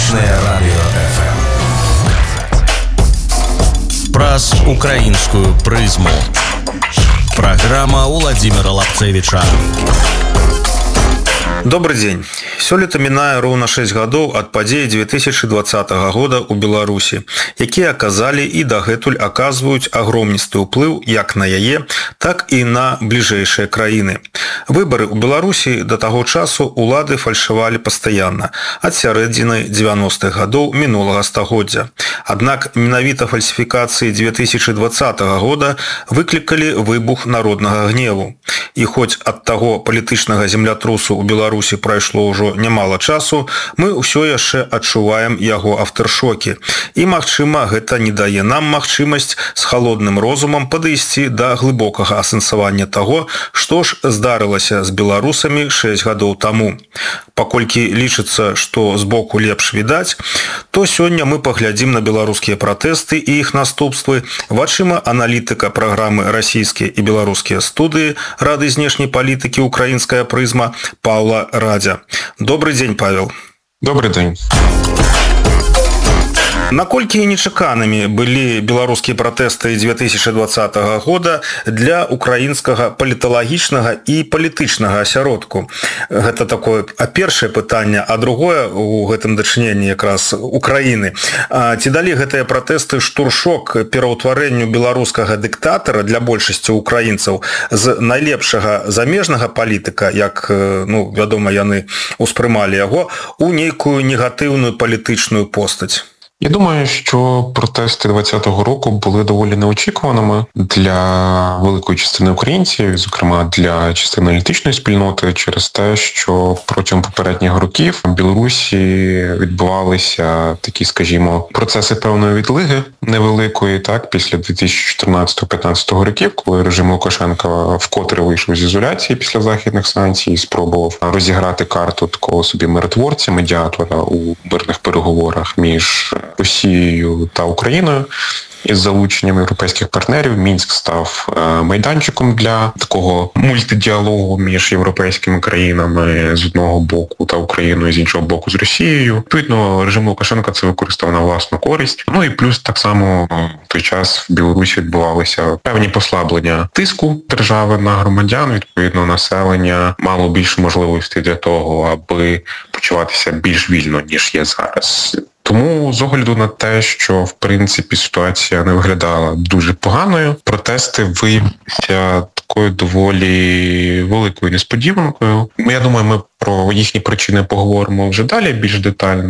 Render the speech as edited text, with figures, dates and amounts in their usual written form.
Сталічнае радыё ФМ. Праз украінскую прызму. Праграма Владимира Лапцевича. Добрый дзень. Сёлета мінае роўна 6 гадоў ад падзеі 2020 года ў Беларусі, якія аказалі і дагэтуль аказваюць агромністы ўплыў як на яе, так і на бліжэйшыя краіны. Выбары ў Беларусі да таго часу улады фальшывалі пастаянна, ад сярэдзіны 90-х гадоў мінулага стагоддзя. Аднак менавіта фальсіфікацыі 2020 года выклікалі выбух народнага гневу. І хоць ад таго палітычнага землятрусу ў Беларусі прайшло ўжо нямала часу, мы ўсё яшчэ адчуваем яго афтэршокі. І, магчыма, гэта не дае нам магчымасць з халодным розумам падысці да глыбокага асэнсавання таго, што ж здарылася з беларусамі 6 гадоў таму. Паколькі лічыцца, што збоку лепш відаць, то сёння мы паглядзім на беларускія пратэсты і іх наступствы вачыма аналітыка праграмы «Расійскія і беларускія студыі» Рады знешняй палітыкі «Украінская прызма» Павла Радзя. Добрый дзень, Павел. Добрый дзень. Наколькі нечаканымі былі беларускія пратэсты 2020 года для украінскага паліталагічнага і палітычнага асяродку? Гэта такое першае пытанне, а другое у гэтым дачыненні якраз Украіны. Ці далі гэтыя пратэсты штуршок пераўтварэнню беларускага дыктатара для большасці украінцаў з найлепшага замежнага палітыка, як, вядома, яны ўспрымалі яго, у нейкую негатыўную палітычную постаць? Я думаю, що протести 2020 року були доволі неочікуваними для великої частини українців, зокрема для частини аналітичної спільноти, через те, що протягом попередніх років в Білорусі відбувалися такі, скажімо, процеси певної відлиги невеликої, так, після 2014-2015 років, коли режим Лукашенка вкотре вийшов з ізоляції після західних санкцій і спробував розіграти карту такого собі миротворця, медіатора у мирних переговорах між Росією та Україною. Із залученням європейських партнерів Мінськ став майданчиком для такого мультидіалогу між європейськими країнами з одного боку та Україною, з іншого боку з Росією. Відповідно, режим Лукашенка це використав на власну користь. Ну і плюс так само в той час в Білорусі відбувалися певні послаблення тиску держави на громадян. Відповідно, населення мало більше можливостей для того, аби почуватися більш вільно, ніж є зараз. Тому з огляду на те, що, в принципі, ситуація не виглядала дуже поганою, протести виявилися такою доволі великою несподіванкою. Я думаю, ми про їхні причини поговоримо вже далі більш детально.